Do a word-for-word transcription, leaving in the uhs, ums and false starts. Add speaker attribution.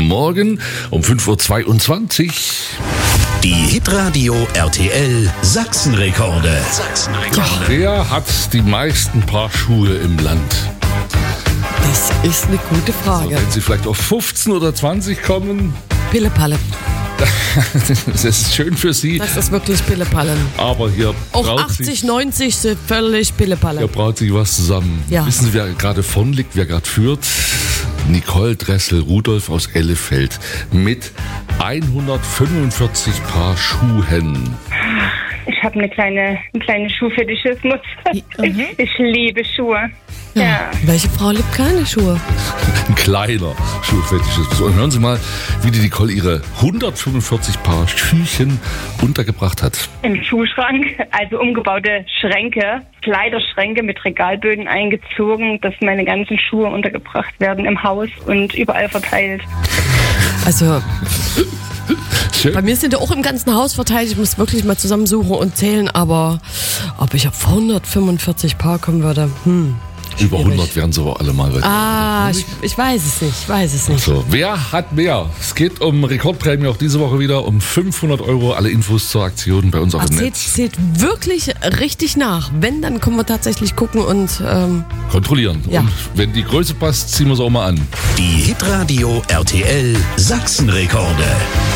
Speaker 1: morgen um fünf Uhr zweiundzwanzig.
Speaker 2: Die Hitradio R T L Sachsenrekorde. Sachsenrekorde.
Speaker 1: Wer hat die meisten Paar Schuhe im Land?
Speaker 3: Das ist eine gute Frage.
Speaker 1: Also, wenn Sie vielleicht auf fünfzehn oder zwanzig kommen.
Speaker 3: Pillepalle.
Speaker 1: Das ist schön für Sie.
Speaker 3: Das ist wirklich Pillepalle.
Speaker 1: Aber hier
Speaker 3: auch
Speaker 1: braut
Speaker 3: achtzig,
Speaker 1: sich,
Speaker 3: neunzig sind völlig Pillepalle.
Speaker 1: Hier braut sich was zusammen.
Speaker 3: Ja.
Speaker 1: Wissen Sie, wer gerade vorn liegt, wer gerade führt? Nicole Dressel-Rudolph aus Ellefeld mit hundertfünfundvierzig Paar Schuhen.
Speaker 4: Ich habe eine kleine, einen kleinen Schuhfetischismus.
Speaker 3: Mhm.
Speaker 4: Ich liebe Schuhe.
Speaker 3: Ja.
Speaker 4: Ja.
Speaker 3: Welche Frau liebt keine Schuhe?
Speaker 1: Ein kleiner Schuhfetischismus. Und hören Sie mal, wie die Nicole ihre hundertfünfundvierzig Paar Schüchen untergebracht hat.
Speaker 4: Im Schuhschrank, also umgebaute Schränke, Kleiderschränke mit Regalböden eingezogen, dass meine ganzen Schuhe untergebracht werden im Haus und überall verteilt.
Speaker 3: Also,
Speaker 1: Schön.
Speaker 3: bei mir sind ja auch im ganzen Haus verteilt. Ich muss wirklich mal zusammensuchen und zählen, aber ob ich auf hundertfünfundvierzig Paar kommen würde, hm.
Speaker 1: Über hundert werden sie aber alle mal.
Speaker 3: Ah, ich, ich weiß es nicht, ich weiß es nicht.
Speaker 1: So, wer hat mehr? Es geht um Rekordprämie auch diese Woche wieder, um fünfhundert Euro. Alle Infos zur Aktion bei uns auf
Speaker 3: Ach,
Speaker 1: dem
Speaker 3: seht,
Speaker 1: Netz.
Speaker 3: seht wirklich richtig nach. Wenn, dann können wir tatsächlich gucken und ähm,
Speaker 1: Kontrollieren.
Speaker 3: Ja.
Speaker 1: Und wenn die Größe passt, ziehen wir es auch mal an.
Speaker 2: Die Hitradio R T L Sachsenrekorde.